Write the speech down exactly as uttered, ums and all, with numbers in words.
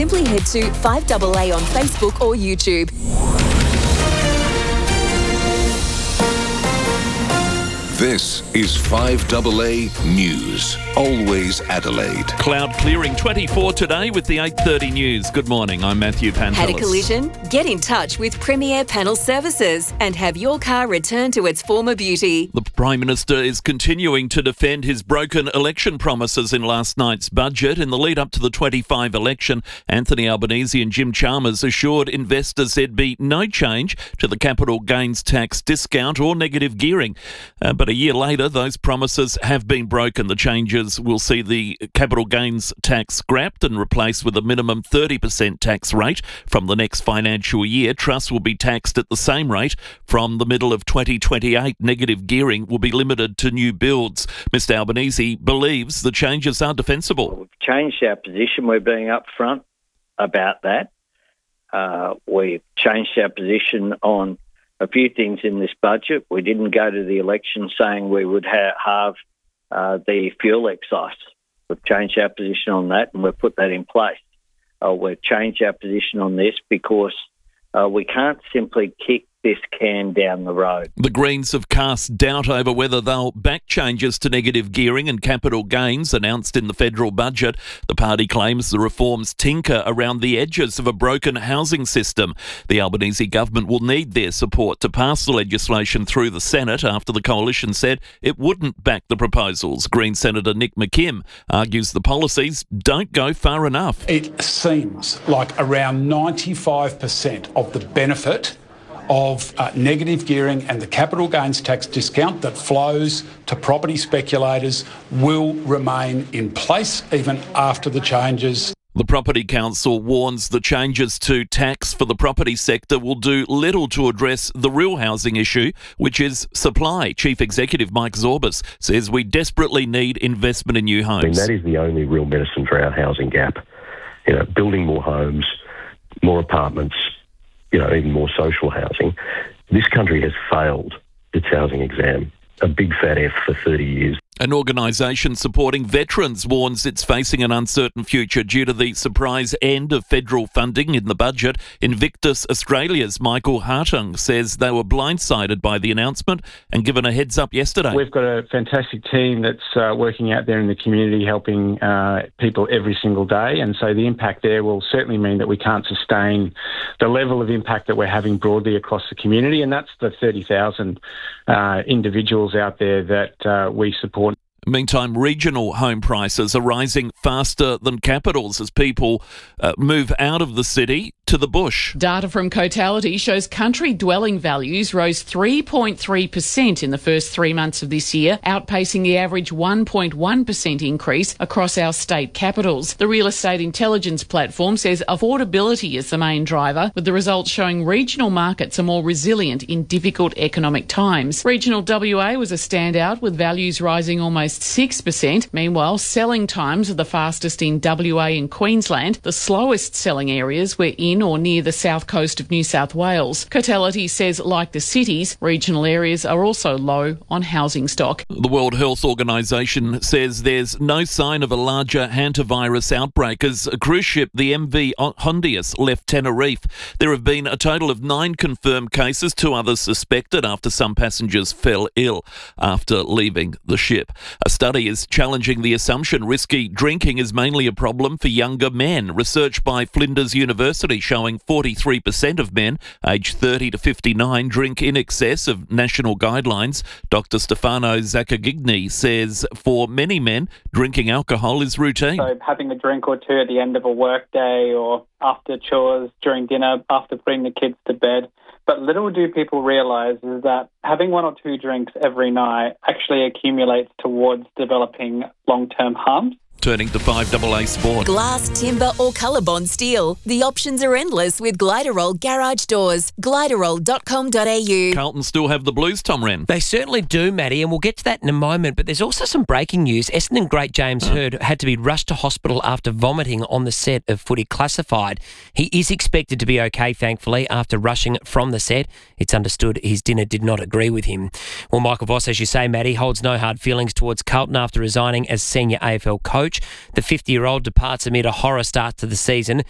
simply head to five A A on Facebook or YouTube. This is five A A News. Always Adelaide. Cloud clearing twenty-four today with the eight thirty news. Good morning, I'm Matthew Pantelis. Had a collision? Get in touch with Premier Panel Services and have your car returned to its former beauty. The Prime Minister is continuing to defend his broken election promises in last night's budget. In the lead up to the twenty-five election, Anthony Albanese and Jim Chalmers assured investors there'd be no change to the capital gains tax discount or negative gearing. Uh, but a year later, those promises have been broken. The changes will see the capital gains tax scrapped and replaced with a minimum thirty percent tax rate from the next financial year. Trusts will be taxed at the same rate from the middle of twenty twenty-eight. Negative gearing will be limited to new builds. Mister Albanese believes the changes are defensible. We've changed our position. We're being upfront about that. Uh, we've changed our position on a few things in this budget. We didn't go to the election saying we would ha- halve uh, the fuel excise. We've changed our position on that and we've put that in place. Uh, we've changed our position on this because uh, we can't simply kick this can down the road. The Greens have cast doubt over whether they'll back changes to negative gearing and capital gains announced in the federal budget. The party claims the reforms tinker around the edges of a broken housing system. The Albanese government will need their support to pass the legislation through the Senate after the coalition said it wouldn't back the proposals. Green Senator Nick McKim argues the policies don't go far enough. It seems like around ninety-five percent of the benefit of uh, negative gearing and the capital gains tax discount that flows to property speculators will remain in place even after the changes. The Property Council warns the changes to tax for the property sector will do little to address the real housing issue, which is supply. Chief Executive Mike Zorbas says we desperately need investment in new homes. I mean, that is the only real medicine for our housing gap. You know, building more homes, more apartments, you know, even more social housing. This country has failed its housing exam, a big fat F for thirty years. An organisation supporting veterans warns it's facing an uncertain future due to the surprise end of federal funding in the budget. Invictus Australia's Michael Hartung says they were blindsided by the announcement and given a heads up yesterday. We've got a fantastic team that's uh, working out there in the community helping uh, people every single day, and so the impact there will certainly mean that we can't sustain the level of impact that we're having broadly across the community, and that's the thirty thousand uh, individuals out there that uh, we support. Meantime, regional home prices are rising faster than capitals as people uh, move out of the city to the bush. Data from Cotality shows country dwelling values rose three point three percent in the first three months of this year, outpacing the average one point one percent increase across our state capitals. The real estate intelligence platform says affordability is the main driver, with the results showing regional markets are more resilient in difficult economic times. Regional W A was a standout, with values rising almost six percent. Meanwhile, selling times are the fastest in W A and Queensland. The slowest selling areas were in or near the south coast of New South Wales. Cotality says, like the cities, regional areas are also low on housing stock. The World Health Organization says there's no sign of a larger hantavirus outbreak as a cruise ship, the M V Hondius, left Tenerife. There have been a total of nine confirmed cases, two others suspected after some passengers fell ill after leaving the ship. A study is challenging the assumption risky drinking is mainly a problem for younger men. Research by Flinders University showing forty-three percent of men aged thirty to fifty-nine drink in excess of national guidelines. Doctor Stefano Zaccagnini says for many men, drinking alcohol is routine. So having a drink or two at the end of a work day or after chores, during dinner, after putting the kids to bed. But little do people realise is that having one or two drinks every night actually accumulates towards developing long-term harms. Turning to five A A Sport. Glass, timber or ColourBond steel. The options are endless with Gliderol Garage Doors. Gliderol dot com dot a u. Carlton still have the Blues, Tom Wren. They certainly do, Matty, and we'll get to that in a moment. But there's also some breaking news. Essendon great James Hird had to be rushed to hospital after vomiting on the set of Footy Classified. He is expected to be okay, thankfully, after rushing from the set. It's understood his dinner did not agree with him. Well, Michael Voss, as you say, Matty, holds no hard feelings towards Carlton after resigning as senior A F L coach. The fifty-year-old departs amid a horror start to the season.